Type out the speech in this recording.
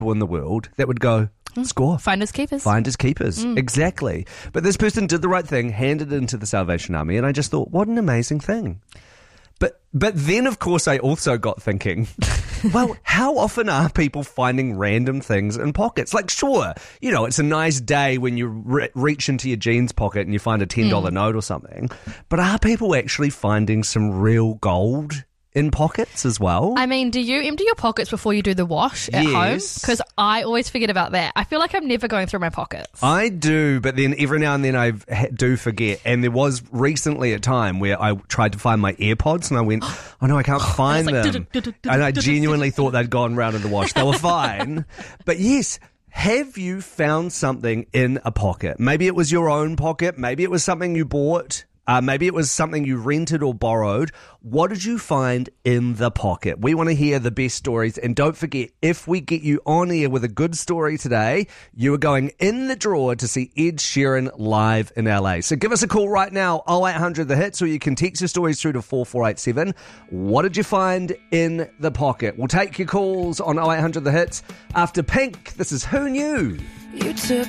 in the world that would go, score. Finders keepers. Finders keepers, exactly. But this person did the right thing, handed it into the Salvation Army, and I just thought, what an amazing thing. But then, of course, I also got thinking, well, how often are people finding random things in pockets? Like, sure, it's a nice day when you reach into your jeans pocket and you find a $10 note or something. But are people actually finding some real gold in pockets as well? I mean, do you empty your pockets before you do the wash at home? Because I always forget about that. I feel like I'm never going through my pockets. I do, but then every now and then I do forget. And there was recently a time where I tried to find my AirPods and I went, oh no, I can't find them. And I genuinely thought they'd gone round in the wash. They were fine. But yes, have you found something in a pocket? Maybe it was your own pocket. Maybe it was something you bought. Maybe it was something you rented or borrowed. What did you find in the pocket? We want to hear the best stories. And don't forget, if we get you on air with a good story today, you are going in the draw to see Ed Sheeran live in LA. So give us a call right now, 0800 The Hits, or you can text your stories through to 4487. What did you find in the pocket? We'll take your calls on 0800 The Hits. After Pink, this is Who Knew? You took